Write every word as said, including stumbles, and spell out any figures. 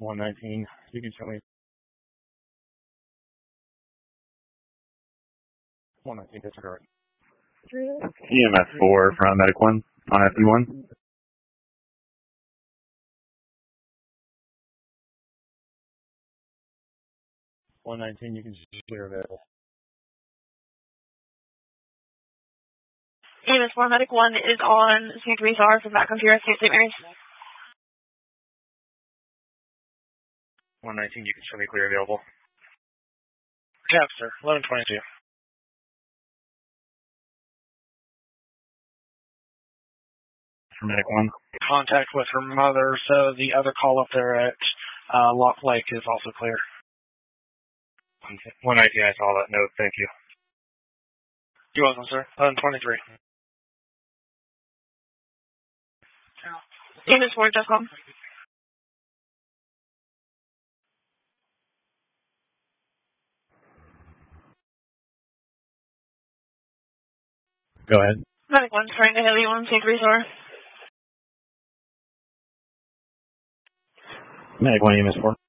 one nineteen, you can show me. one nineteen, that's correct. E M S four from Medic one on F D one. one nineteen, you can clear available. E M S four Medic one is on Saint Teresa R from back of here at Saint Mary's. one nineteen, you can show me clear available. Cap, sir. eleven twenty-two. For Medic one. Contact with her mother, so the other call up there at uh, Lock Lake is also clear. one nineteen, I saw that note. Thank you. You're welcome, sir. eleven twenty-three. E M S four dot com. Go ahead. Medic one trying to hit you on Saint Teresa R. Medic one, E M S four.